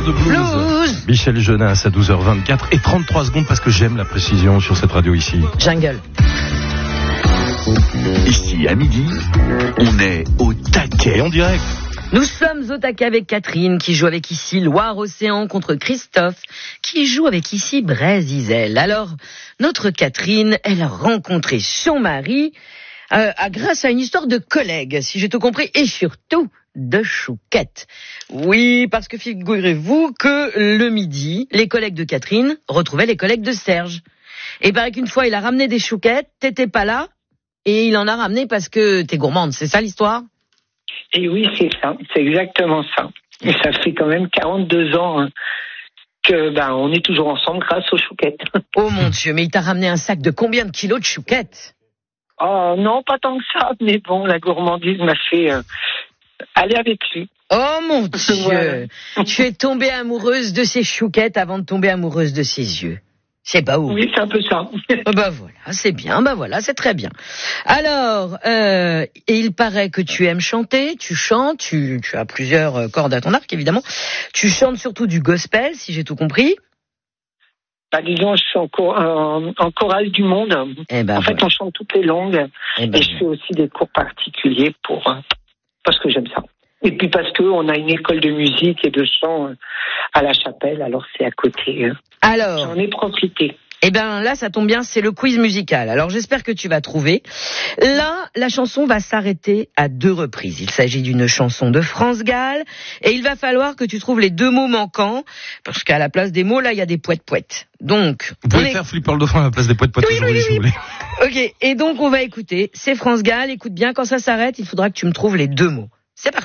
de blues. Michel Jonas à 12h24 et 33 secondes parce que j'aime la précision sur cette radio ici. Jungle. Ici, à midi, on est au taquet. Et en direct. Nous sommes au taquet avec Catherine qui joue avec ici Loire-Océan contre Christophe qui joue avec ici Brésil. Alors, notre Catherine, elle a rencontré son mari grâce à une histoire de collègues, si j'ai tout compris, et surtout de chouquettes. Oui, parce que figurez-vous que le midi, les collègues de Catherine retrouvaient les collègues de Serge. Et paraît qu'une fois, il a ramené des chouquettes, t'étais pas là, et il en a ramené parce que t'es gourmande, c'est ça l'histoire ? Et oui, c'est ça, c'est exactement ça. Et ça fait quand même 42 ans que on est toujours ensemble grâce aux chouquettes. Oh mon Dieu, mais il t'a ramené un sac de combien de kilos de chouquettes ? Oh non, pas tant que ça, mais bon, la gourmandise m'a fait aller avec lui. Oh mon Dieu, Voilà. Tu es tombée amoureuse de ses chouquettes avant de tomber amoureuse de ses yeux. C'est pas ouf. Oui, c'est un peu ça. Voilà, c'est bien, voilà, c'est très bien. Alors, et il paraît que tu aimes chanter, tu chantes, tu as plusieurs cordes à ton arc, évidemment. Tu chantes surtout du gospel, si j'ai tout compris. Disons, je suis en chorale du monde. En fait, on chante toutes les langues. Et je fais aussi des cours particuliers parce que j'aime ça. Et puis parce qu'on a une école de musique et de chant à la chapelle, alors c'est à côté. Alors, j'en ai profité. Eh ben là, ça tombe bien, c'est le quiz musical. Alors j'espère que tu vas trouver. Là, la chanson va s'arrêter à 2 reprises. Il s'agit d'une chanson de France Gall et il va falloir que tu trouves les 2 mots manquants parce qu'à la place des mots, là, il y a des poètes. Donc, vous pouvez faire Flipper le dauphin à la place des poètes aujourd'hui, si vous voulez. Ok, et donc on va écouter. C'est France Gall. Écoute bien, quand ça s'arrête, il faudra que tu me trouves les 2 mots. C'est parti.